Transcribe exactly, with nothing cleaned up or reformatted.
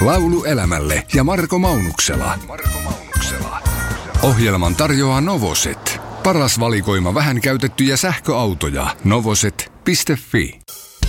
Laulu elämälle ja Marko Maunuksela. Marko Maunuksela. Ohjelman tarjoaa Novoset. Paras valikoima vähän käytettyjä sähköautoja. novoset piste fi.